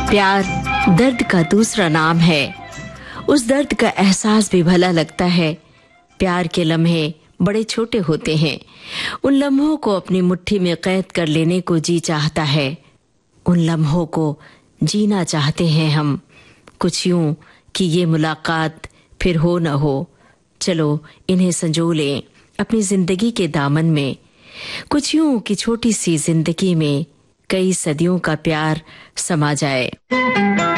प्यार दर्द का दूसरा नाम है। उस दर्द का एहसास भी भला लगता है। प्यार के लम्हे बड़े छोटे होते हैं। उन लम्हों को अपनी मुट्ठी में कैद कर लेने को जी चाहता है। उन लम्हों को जीना चाहते हैं हम, कुछ यूं कि ये मुलाकात फिर हो न हो। चलो इन्हें संजो लें अपनी जिंदगी के दामन में। कुछ यूं कि छोटी सी जिंदगी में कई सदियों का प्यार समा जाए।